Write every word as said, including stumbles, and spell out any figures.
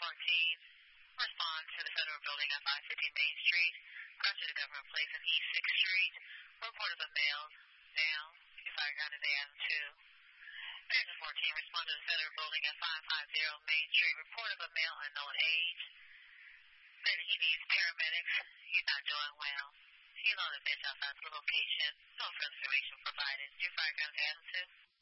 fourteen, respond to the federal building at five fifty Main Street, across to the government place of East sixth Street. Report of a male down, two fire gun to the M two. Engine fourteen, respond to the federal building at five fifty Main Street. Report of a male unknown age. Then he needs paramedics. He's not doing well. He's on a bench outside the location. No further information provided. Do fire gun to M two?